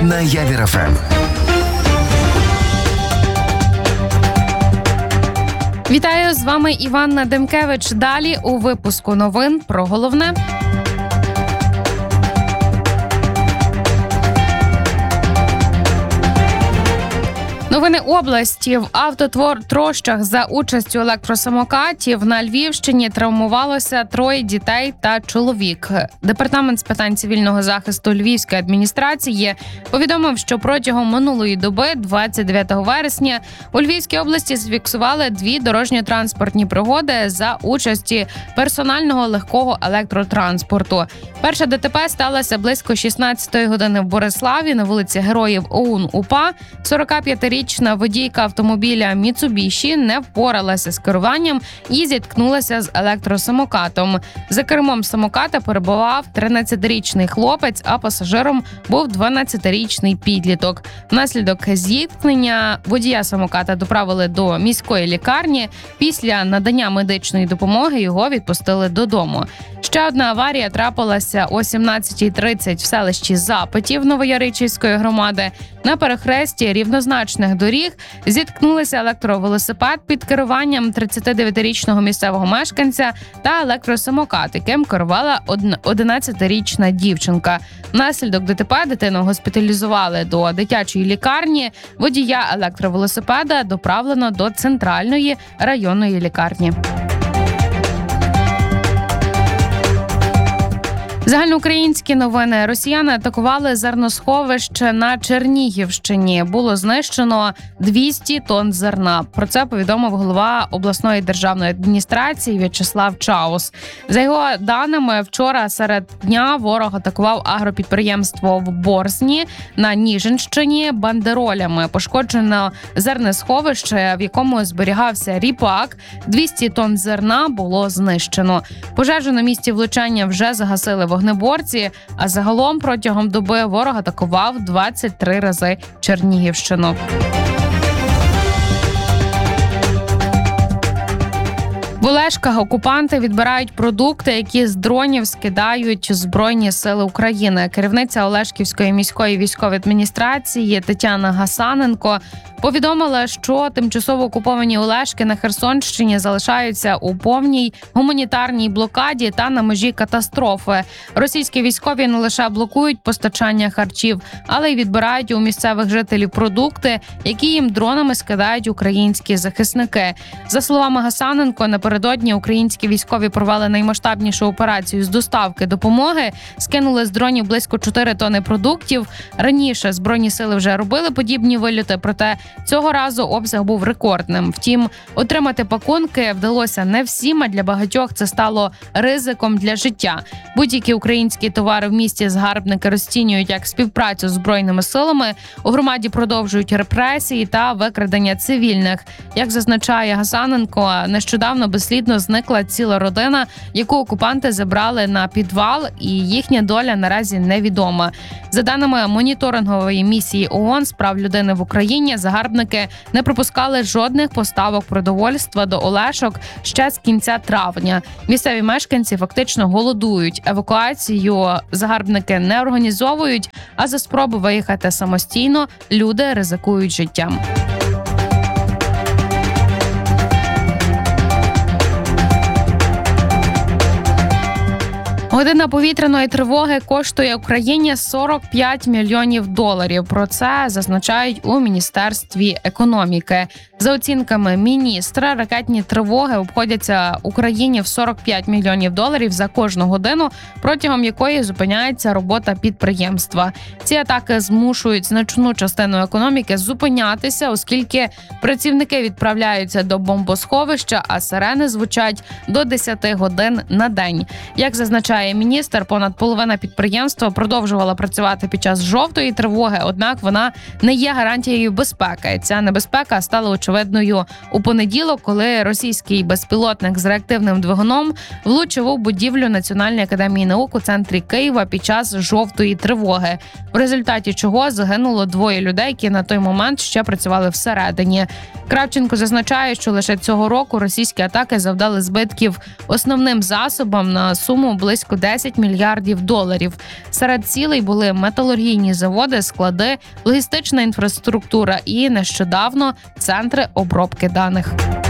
на Явір ФМ. Вітаю, з вами Іванна Демкевич. Далі у випуску новин про головне. Новини області. В автотрощах за участю електросамокатів на Львівщині травмувалося 3 дітей та чоловік. Департамент з питань цивільного захисту Львівської адміністрації повідомив, що протягом минулої доби, 29 вересня, у Львівській області зафіксували 2 дорожньо-транспортні пригоди за участі персонального легкого електротранспорту. Перша ДТП сталася близько 16-ї години в Бориславі на вулиці Героїв ОУН-УПА. 45-річна водійка автомобіля Міцубіші не впоралася з керуванням і зіткнулася з електросамокатом. За кермом самоката перебував 13-річний хлопець, а пасажиром був 12-річний підліток. Внаслідок зіткнення водія самоката доправили до міської лікарні. Після надання медичної допомоги його відпустили додому. Ще одна аварія трапилася о 17:30 в селищі Запитів Новояричівської громади. На перехресті рівнозначних доріг зіткнулися електровелосипед під керуванням 39-річного місцевого мешканця та електросамокат, яким керувала 11-річна дівчинка. Внаслідок ДТП дитину госпіталізували до дитячої лікарні. Водія електровелосипеда доправлено до центральної районної лікарні. Загальноукраїнські новини. Росіяни атакували зерносховище на Чернігівщині. Було знищено 200 тонн зерна. Про це повідомив голова обласної державної адміністрації В'ячеслав Чаус. За його даними, вчора серед дня ворог атакував агропідприємство в Борзні на Ніжинщині бандеролями. Пошкоджено зерносховище, в якому зберігався ріпак. 200 тонн зерна було знищено. Пожежу на місці влучання вже загасили вогнеборці, а загалом протягом доби ворог атакував 23 рази Чернігівщину. В Олешках окупанти відбирають продукти, які з дронів скидають Збройні сили України. Керівниця Олешківської міської військової адміністрації Тетяна Гасаненко повідомила, що тимчасово окуповані Олешки на Херсонщині залишаються у повній гуманітарній блокаді та на межі катастрофи. Російські військові не лише блокують постачання харчів, але й відбирають у місцевих жителів продукти, які їм дронами скидають українські захисники. За словами Гасаненко, напередодні українські військові провели наймасштабнішу операцію з доставки допомоги, скинули з дронів близько 4 тонни продуктів. Раніше Збройні сили вже робили подібні вильоти, проте цього разу обсяг був рекордним. Втім, отримати пакунки вдалося не всім, а для багатьох це стало ризиком для життя. Будь-які українські товари в місті загарбники розцінюють як співпрацю з Збройними силами. У громаді продовжують репресії та викрадення цивільних. Як зазначає Гасаненко, нещодавно безслідно зникла ціла родина, яку окупанти забрали на підвал, і їхня доля наразі невідома. За даними моніторингової місії ООН з прав людини в Україні, загарбники не пропускали жодних поставок продовольства до Олешок ще з кінця травня. Місцеві мешканці фактично голодують. Евакуацію загарбники не організовують, а за спроби виїхати самостійно люди ризикують життям. Година повітряної тривоги коштує Україні $45 мільйонів. Про це зазначають у Міністерстві економіки. За оцінками міністра, ракетні тривоги обходяться Україні в $45 мільйонів за кожну годину, протягом якої зупиняється робота підприємства. Ці атаки змушують значну частину економіки зупинятися, оскільки працівники відправляються до бомбосховища, а сирени звучать до 10 годин на день. Як зазначає міністр, понад половина підприємства продовжувала працювати під час жовтої тривоги, однак вона не є гарантією безпеки. Ця небезпека стала очевидною у понеділок, коли російський безпілотник з реактивним двигуном влучив у будівлю Національної академії наук у центрі Києва під час жовтої тривоги, в результаті чого загинуло 2 людей, які на той момент ще працювали всередині. Кравченко зазначає, що лише цього року російські атаки завдали збитків основним засобам на суму близько 10 мільярдів доларів. Серед цілей були металургійні заводи, склади, логістична інфраструктура і нещодавно центри обробки даних.